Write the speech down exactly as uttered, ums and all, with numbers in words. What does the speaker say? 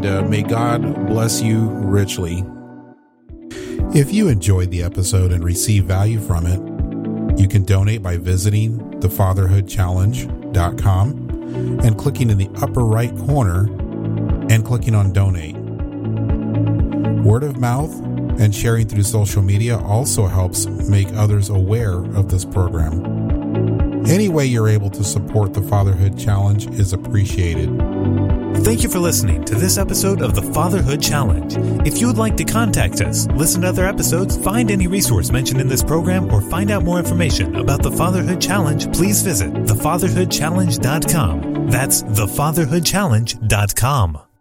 and uh, may God bless you richly. If you enjoyed the episode and receive value from it, you can donate by visiting the fatherhood challenge dot com and clicking in the upper right corner and clicking on donate. Word of mouth and sharing through social media also helps make others aware of this program. Any way you're able to support the Fatherhood Challenge is appreciated. Thank you for listening to this episode of the Fatherhood Challenge. If you would like to contact us, listen to other episodes, find any resource mentioned in this program, or find out more information about the Fatherhood Challenge, please visit the fatherhood challenge dot com. That's the fatherhood challenge dot com.